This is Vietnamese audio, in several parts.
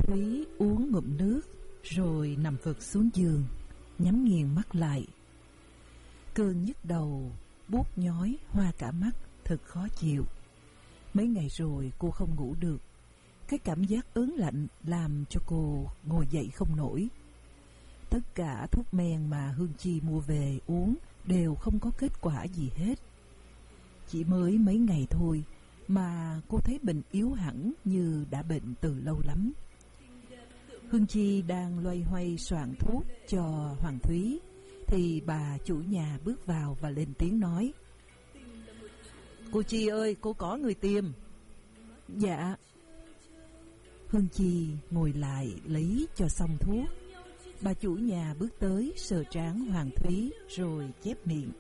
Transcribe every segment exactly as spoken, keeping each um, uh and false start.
Thúy uống ngụm nước rồi nằm vật xuống giường, nhắm nghiền mắt lại. Cơn nhức đầu buốt nhói hoa cả mắt, thật khó chịu. Mấy ngày rồi cô không ngủ được. Cái cảm giác ớn lạnh làm cho cô ngồi dậy không nổi. Tất cả thuốc men mà Hương Chi mua về uống đều không có kết quả gì hết. Chỉ mới mấy ngày thôi mà cô thấy bệnh yếu hẳn như đã bệnh từ lâu lắm. Hương Chi đang loay hoay soạn thuốc cho Hoàng Thúy thì bà chủ nhà bước vào và lên tiếng nói: "Cô Chi ơi, cô có người tìm." "Dạ." Hương Chi ngồi lại lấy cho xong thuốc. Bà chủ nhà bước tới sờ trán Hoàng Thúy rồi chép miệng: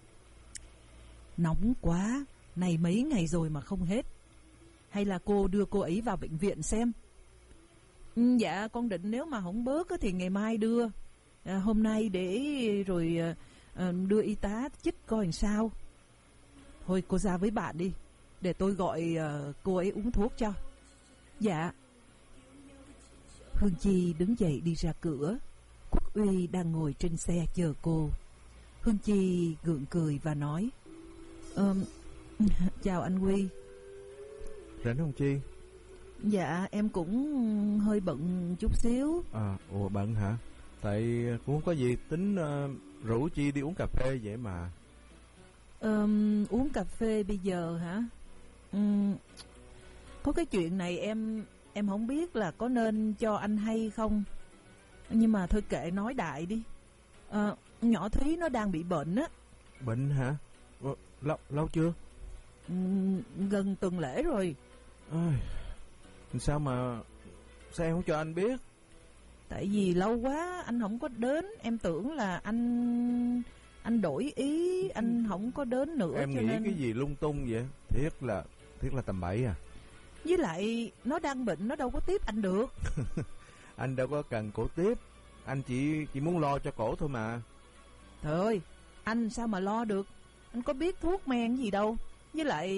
"Nóng quá, này mấy ngày rồi mà không hết. Hay là cô đưa cô ấy vào bệnh viện xem?" "Ừ, dạ con định nếu mà không bớt thì ngày mai đưa. À, hôm nay để rồi à, đưa y tá chích coi làm sao." "Thôi cô ra với bạn đi, để tôi gọi à, cô ấy uống thuốc cho." "Dạ." Hương Chi đứng dậy đi ra cửa. Quốc Uy đang ngồi trên xe chờ cô. Hương Chi gượng cười và nói: "Ờm, chào anh Huy." "Rảnh không Chi?" "Dạ em cũng hơi bận chút xíu." À, ủa bận hả? Tại cũng không có gì, tính uh, rủ Chi đi uống cà phê vậy mà. Ờm, uống cà phê bây giờ hả? Ừm, có cái chuyện này em em không biết là có nên cho anh hay không. Nhưng mà thôi kệ, nói đại đi. À, nhỏ Thúy nó đang bị bệnh á. Bệnh hả? Ờ, lâu lâu chưa? Ừm, gần tuần lễ rồi. Ôi, sao mà sao em không cho anh biết? Tại vì lâu quá anh không có đến, em tưởng là anh anh đổi ý, anh không có đến nữa. Em cho nghĩ nên... cái gì lung tung vậy? Thiết là thiết là tầm bậy à? Với lại nó đang bệnh, nó đâu có tiếp anh được. Anh đâu có cần cổ tiếp, anh chỉ chỉ muốn lo cho cổ thôi mà. Trời ơi, anh sao mà lo được? Anh có biết thuốc men gì đâu. Với lại...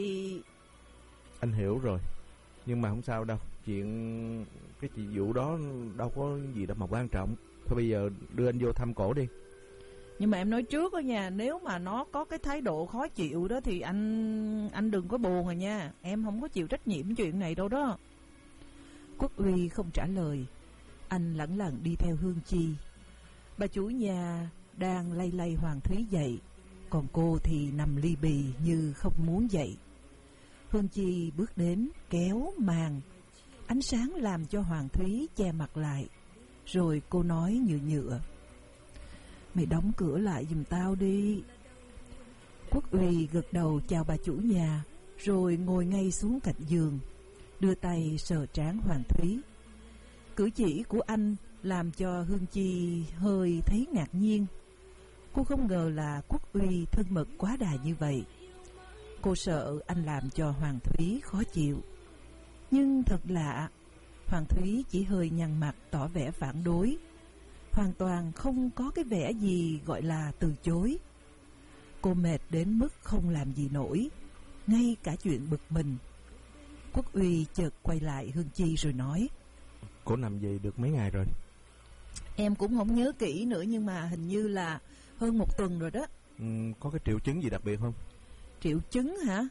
Anh hiểu rồi, nhưng mà không sao đâu. Chuyện cái chuyện vụ đó đâu có gì đâu mà quan trọng. Thôi bây giờ đưa anh vô thăm cổ đi. Nhưng mà em nói trước đó nha, nếu mà nó có cái thái độ khó chịu đó thì anh anh đừng có buồn rồi nha. Em không có chịu trách nhiệm chuyện này đâu đó. Quốc Uy không trả lời. Anh lẳng lặng đi theo Hương Chi. Bà chủ nhà đang lay lay Hoàng Thúy dậy, còn cô thì nằm li bì như không muốn dậy. Hương Chi bước đến kéo màn. Ánh sáng làm cho Hoàng Thúy che mặt lại. Rồi cô nói nhựa nhựa: "Mày đóng cửa lại giùm tao đi." Quốc Uy gật đầu chào bà chủ nhà, rồi ngồi ngay xuống cạnh giường, đưa tay sờ trán Hoàng Thúy. Cử chỉ của anh làm cho Hương Chi hơi thấy ngạc nhiên. Cô không ngờ là Quốc Uy thân mật quá đà như vậy. Cô sợ anh làm cho Hoàng Thúy khó chịu. Nhưng thật lạ, Hoàng Thúy chỉ hơi nhăn mặt tỏ vẻ phản đối, hoàn toàn không có cái vẻ gì gọi là từ chối. Cô mệt đến mức không làm gì nổi, ngay cả chuyện bực mình. Quốc Uy chợt quay lại Hương Chi rồi nói: "Cổ nằm vậy được mấy ngày rồi?" "Em cũng không nhớ kỹ nữa, nhưng mà hình như là hơn một tuần rồi đó." Ừ, có cái triệu chứng gì đặc biệt không? "Triệu chứng hả?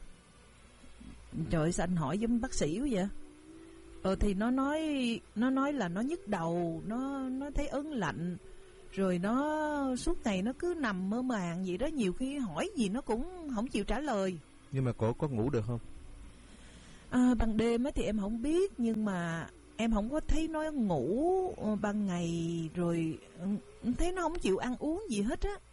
Trời ơi, sao anh hỏi giống bác sĩ quá vậy?" Ờ thì nó nói nó nói là nó nhức đầu, nó nó thấy ớn lạnh, rồi nó suốt ngày nó cứ nằm mơ màng vậy đó, nhiều khi hỏi gì nó cũng không chịu trả lời. Nhưng mà cổ có ngủ được không? À, ban đêm thì em không biết, nhưng mà em không có thấy nó ngủ. Ban ngày rồi thấy nó không chịu ăn uống gì hết á.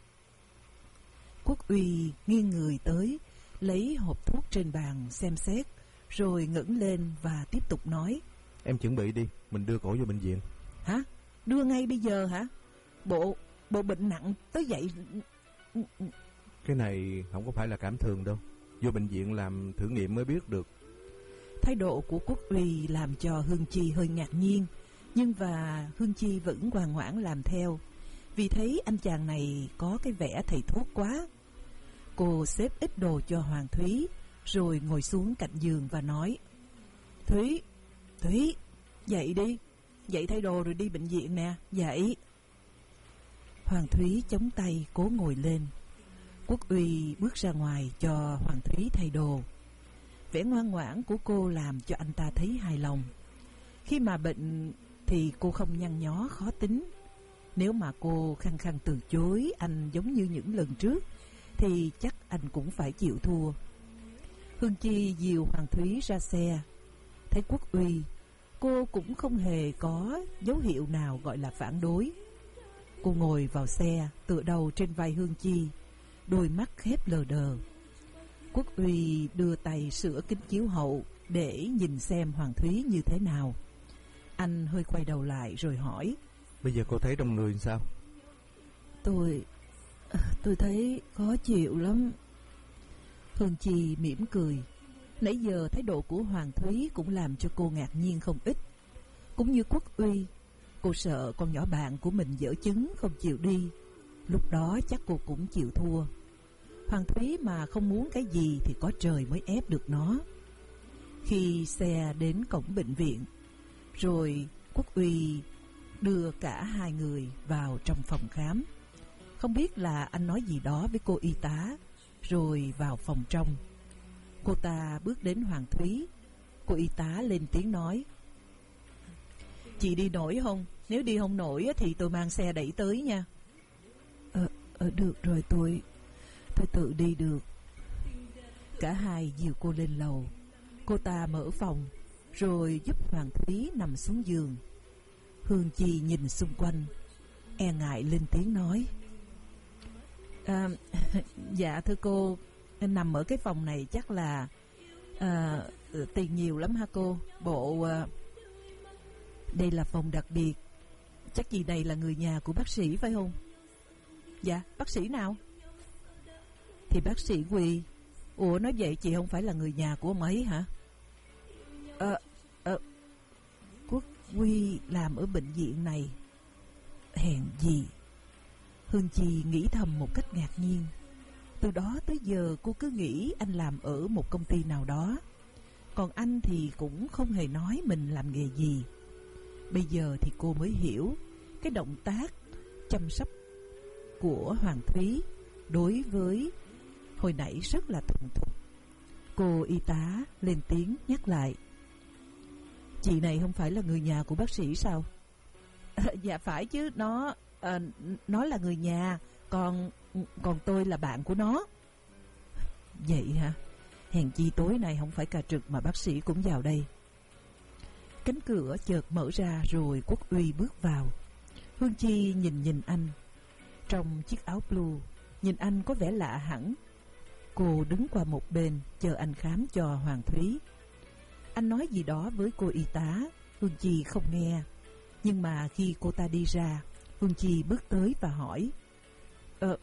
Quốc Uy nghiêng người tới, lấy hộp thuốc trên bàn xem xét, rồi ngẩng lên và tiếp tục nói: "Em chuẩn bị đi, mình đưa cổ vô bệnh viện." "Hả? Đưa ngay bây giờ hả? Bộ bộ bệnh nặng tới vậy." "Cái này không có phải là cảm thường đâu, vô bệnh viện làm thử nghiệm mới biết được." Thái độ của Quốc Uy làm cho Hương Chi hơi ngạc nhiên, nhưng và Hương Chi vẫn ngoan ngoãn làm theo, vì thấy anh chàng này có cái vẻ thầy thuốc quá. Cô xếp ít đồ cho Hoàng Thúy, rồi ngồi xuống cạnh giường và nói: "Thúy, Thúy, dậy đi, dậy thay đồ rồi đi bệnh viện nè. Dậy. Hoàng Thúy chống tay cố ngồi lên. Quốc Uy bước ra ngoài cho Hoàng Thúy thay đồ. Vẻ ngoan ngoãn của cô làm cho anh ta thấy hài lòng. Khi mà bệnh thì cô không nhăn nhó khó tính. Nếu mà cô khăng khăng từ chối anh giống như những lần trước thì chắc anh cũng phải chịu thua. Hương Chi dìu Hoàng Thúy ra xe. Thấy Quốc Uy, cô cũng không hề có dấu hiệu nào gọi là phản đối. Cô ngồi vào xe, tựa đầu trên vai Hương Chi, đôi mắt khép lờ đờ. Quốc Uy đưa tay sửa kính chiếu hậu để nhìn xem Hoàng Thúy như thế nào. Anh hơi quay đầu lại rồi hỏi: Bây giờ cô thấy trong người sao? Tôi... tôi thấy khó chịu lắm. Hương Chi mỉm cười. Nãy giờ thái độ của Hoàng Thúy cũng làm cho cô ngạc nhiên không ít. Cũng như Quốc Uy, cô sợ con nhỏ bạn của mình dở chứng không chịu đi. Lúc đó chắc cô cũng chịu thua. Hoàng Thúy mà không muốn cái gì thì có trời mới ép được nó. Khi xe đến cổng bệnh viện, rồi Quốc Uy đưa cả hai người vào trong phòng khám. Không biết là anh nói gì đó với cô y tá, rồi vào phòng trong. Cô ta bước đến Hoàng Thúy. Cô y tá lên tiếng nói: Chị đi nổi không? Nếu đi không nổi thì tôi mang xe đẩy tới nha. Ờ, ờ được rồi, tôi Tôi tự đi được. Cả hai dìu cô lên lầu. Cô ta mở phòng, rồi giúp Hoàng Thúy nằm xuống giường. Hương Chi nhìn xung quanh, e ngại lên tiếng nói: à, Dạ thưa cô, em nằm ở cái phòng này chắc là à, tiền nhiều lắm hả cô? Bộ à, đây là phòng đặc biệt. Chắc chị này là người nhà của bác sĩ phải không? Dạ, bác sĩ nào? Thì bác sĩ Huy. Ủa nói vậy chị không phải là người nhà của ông ấy hả? Ờ, ờ Quốc Huy làm ở bệnh viện này. Hèn gì. Hương Chi nghĩ thầm một cách ngạc nhiên. Từ đó tới giờ cô cứ nghĩ anh làm ở một công ty nào đó, còn anh thì cũng không hề nói mình làm nghề gì. Bây giờ thì cô mới hiểu cái động tác chăm sóc của Hoàng Thúy đối với hồi nãy rất là thuần thục. Cô y tá lên tiếng nhắc lại: Chị này không phải là người nhà của bác sĩ sao? À, dạ phải chứ, nó à, nó là người nhà, còn còn tôi là bạn của nó. Vậy hả? Hèn chi tối nay không phải ca trực mà bác sĩ cũng vào đây. Cánh cửa chợt mở ra rồi Quốc Uy bước vào. Hương Chi nhìn nhìn anh trong chiếc áo blue, nhìn anh có vẻ lạ hẳn. Cô đứng qua một bên chờ anh khám cho Hoàng Thúy. Anh nói gì đó với cô y tá, Hương Chi không nghe. Nhưng mà khi cô ta đi ra, Hương Chi bước tới và hỏi: Ờ,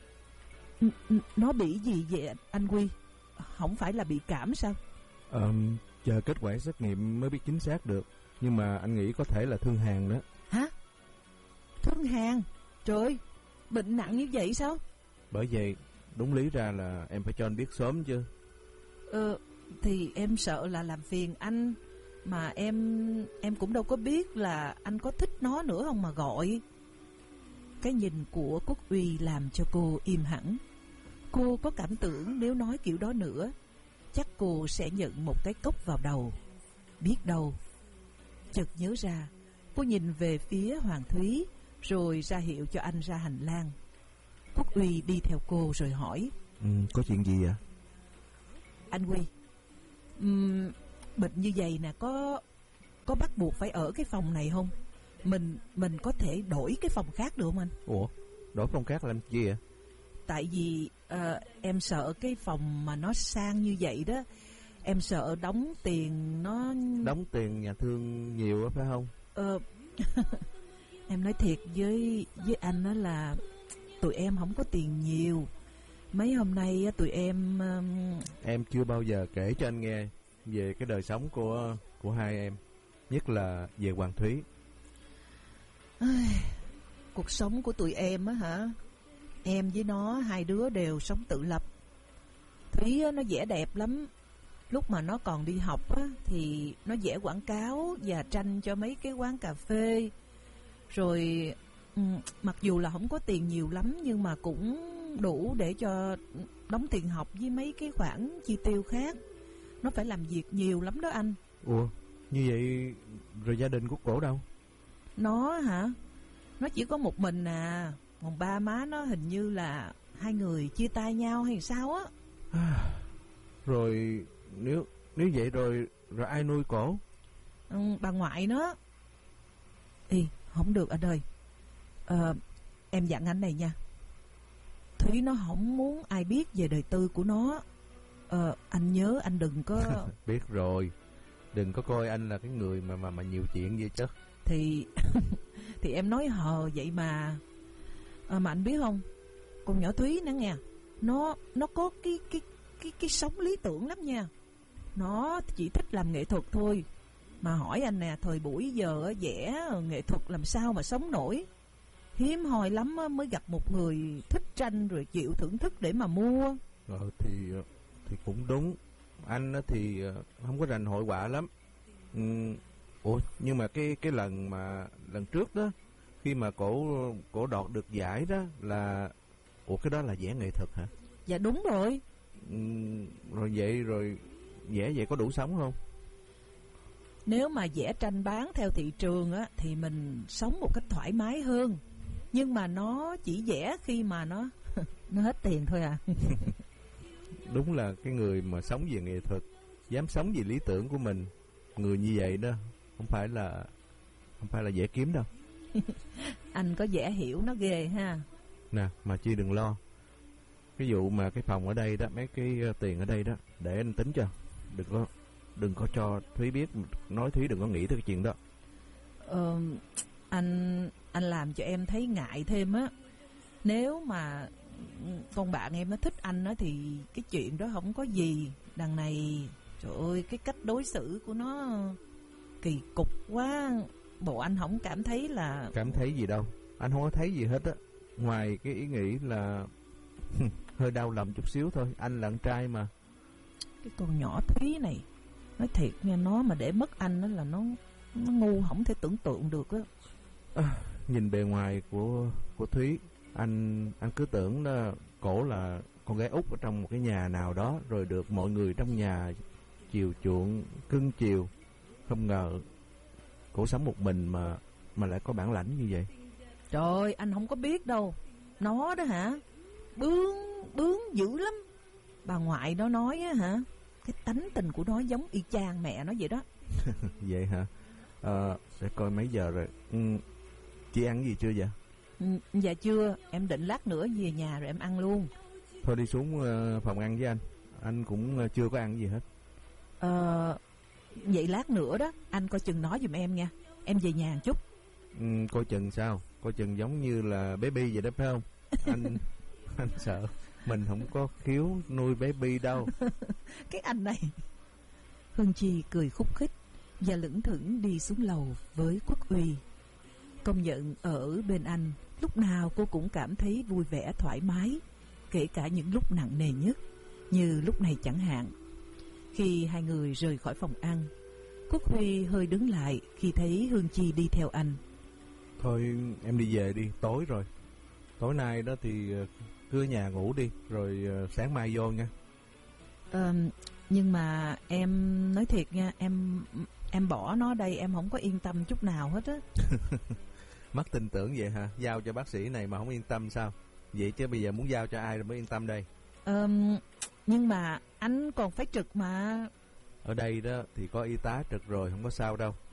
nó bị gì vậy anh Huy? Không phải là bị cảm sao? Ờ, chờ kết quả xét nghiệm mới biết chính xác được. Nhưng mà anh nghĩ có thể là thương hàn đó. Hả? Thương hàn? Trời ơi, bệnh nặng như vậy sao? Bởi vậy, đúng lý ra là em phải cho anh biết sớm chứ. Ờ, thì em sợ là làm phiền anh. Mà em em cũng đâu có biết là anh có thích nó nữa không mà gọi. Cái nhìn của Quốc Uy làm cho cô im hẳn. Cô có cảm tưởng nếu nói kiểu đó nữa, chắc cô sẽ nhận một cái cốc vào đầu. Biết đâu. Chợt nhớ ra, cô nhìn về phía Hoàng Thúy, rồi ra hiệu cho anh ra hành lang. Quốc Uy đi theo cô rồi hỏi: ừ, Có chuyện gì ạ? Anh Huy, um, bệnh như vậy nè, có có bắt buộc phải ở cái phòng này không? Mình mình có thể đổi cái phòng khác được không anh? Ủa, đổi phòng khác làm gì ạ? Tại vì uh, em sợ cái phòng mà nó sang như vậy đó, em sợ đóng tiền nó... Đóng tiền nhà thương nhiều á phải không? Ờ, em nói thiệt với với anh đó là tụi em không có tiền nhiều. Mấy hôm nay tụi em... Um... Em chưa bao giờ kể cho anh nghe về cái đời sống của của hai em, nhất là về Hoàng Thúy. Cuộc sống của tụi em á hả? Em với nó hai đứa đều sống tự lập. Thúy nó vẻ đẹp lắm, Lúc mà nó còn đi học á, thì nó vẽ quảng cáo và tranh cho mấy cái quán cà phê. Rồi um, mặc dù là không có tiền nhiều lắm, nhưng mà cũng đủ để cho đóng tiền học với mấy cái khoản chi tiêu khác. Nó phải làm việc nhiều lắm đó anh. Ủa, như vậy rồi gia đình của cổ đâu? Nó hả? Nó chỉ có một mình à. Còn ba má nó hình như là hai người chia tay nhau hay sao á. Rồi nếu nếu vậy rồi rồi ai nuôi cổ? Ừ, bà ngoại nó. Ê, không được anh ơi. Ờ, em dặn anh này nha. Thúy nó không muốn ai biết về đời tư của nó. Ờ, anh nhớ anh đừng có... Biết rồi. Đừng có coi anh là cái người mà mà mà nhiều chuyện vậy chứ. Thì thì em nói hờ vậy mà. À, mà anh biết không, con nhỏ Thúy nữa nghe, nó nó có cái cái cái cái sống lý tưởng lắm nha. Nó chỉ thích làm nghệ thuật thôi. Mà hỏi anh nè, thời buổi giờ vẽ nghệ thuật làm sao mà sống nổi. Hiếm hoi lắm mới gặp một người thích tranh rồi chịu thưởng thức để mà mua. Ờ thì thì cũng đúng. Anh thì không có rành hội họa lắm. Ừ, ủa nhưng mà cái cái lần mà lần trước đó, khi mà cổ cổ đoạt được giải đó là, ủa cái đó là vẽ nghệ thuật hả? Dạ đúng rồi. Ừ, rồi vậy rồi vẽ vậy có đủ sống không? Nếu mà vẽ tranh bán theo thị trường á thì mình sống một cách thoải mái hơn. Nhưng mà nó chỉ vẽ khi mà nó nó hết tiền thôi à. Đúng là cái người mà sống về nghệ thuật, dám sống về lý tưởng của mình, người như vậy đó không phải là không phải là dễ kiếm đâu. Anh có vẻ hiểu nó ghê ha. Nè, mà Chi đừng lo. Cái vụ mà cái phòng ở đây đó, mấy cái uh, tiền ở đây đó, để anh tính cho. Đừng có đừng có cho Thúy biết, nói Thúy đừng có nghĩ tới cái chuyện đó. Ờ, anh anh làm cho em thấy ngại thêm á. Nếu mà con bạn em nó thích anh á thì cái chuyện đó không có gì. Đằng này trời ơi, cái cách đối xử của nó kỳ cục quá. Bộ anh không cảm thấy là... Cảm thấy gì đâu, anh không có thấy gì hết á. Ngoài cái ý nghĩ là hơi đau lòng chút xíu thôi. Anh là con trai mà. Cái con nhỏ Thúy này, nói thiệt nha, nó mà để mất anh đó là nó nó ngu không thể tưởng tượng được á. À, nhìn bề ngoài của của Thúy, anh anh cứ tưởng đó cổ là con gái út ở trong một cái nhà nào đó, rồi được mọi người trong nhà chiều chuộng cưng chiều. Không ngờ cổ sống một mình mà mà lại có bản lãnh như vậy. Trời ơi, anh không có biết đâu. Nó đó hả, bướng bướng dữ lắm. Bà ngoại nó nói á hả, cái tánh tình của nó giống y chang mẹ nó vậy đó. Vậy hả? À, để coi mấy giờ rồi. Ừ, chị ăn gì chưa vậy? Ừ, dạ chưa, em định lát nữa về nhà rồi em ăn luôn. Thôi đi xuống uh, phòng ăn với anh. Anh cũng uh, chưa có ăn gì hết. Ờ, vậy lát nữa đó, anh coi chừng nói giùm em nha. Em về nhà một chút. Ừ, coi chừng sao? Coi chừng giống như là baby vậy đó phải không? Anh anh sợ mình không có khiếu nuôi baby đâu. Cái anh này. Hương Chi cười khúc khích và lững thững đi xuống lầu với Quốc Uy. Công nhận ở bên anh, lúc nào cô cũng cảm thấy vui vẻ thoải mái, kể cả những lúc nặng nề nhất, như lúc này chẳng hạn. Khi hai người rời khỏi phòng ăn, Quốc Huy hơi đứng lại khi thấy Hương Chi đi theo anh. Thôi em đi về đi, tối rồi. Tối nay đó thì cứ ở nhà ngủ đi, rồi sáng mai vô nha. Ờ, nhưng mà em nói thiệt nha, em em bỏ nó đây em không có yên tâm chút nào hết á. Mất tin tưởng vậy hả? Giao cho bác sĩ này mà không yên tâm sao? Vậy chứ bây giờ muốn giao cho ai rồi mới yên tâm đây? Ờ, nhưng mà anh còn phải trực mà. Ở đây đó thì có y tá trực rồi, không có sao đâu.